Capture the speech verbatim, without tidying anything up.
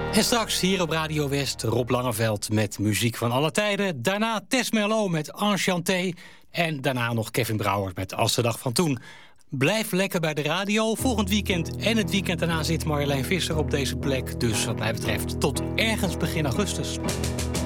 En straks hier op Radio West Rob Langeveld met muziek van alle tijden. Daarna Tess Merlot met Enchanté. En daarna nog Kevin Brouwer met Als de dag van toen. Blijf lekker bij de radio. Volgend weekend en het weekend daarna zit Marjolein Visser op deze plek. Dus wat mij betreft tot ergens begin augustus.